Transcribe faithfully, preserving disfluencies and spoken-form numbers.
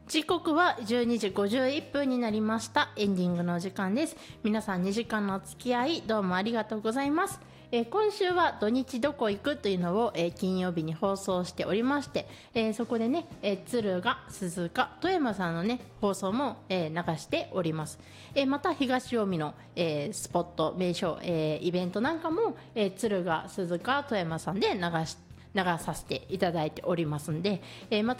時刻はじゅうにじごじゅういっぷんになりました。エンディングの時間です。皆さんにじかんのお付き合いどうもありがとうございます。えー、今週は土日どこ行くというのを、えー、金曜日に放送しておりまして、えー、そこでね、えー、敦賀、鈴鹿、富山さんのね放送も、えー、流しております。えー、また東近江の、えー、スポット名所、えー、イベントなんかも、えー、敦賀、鈴鹿、富山さんで流し流させていただいておりますんで、えー、また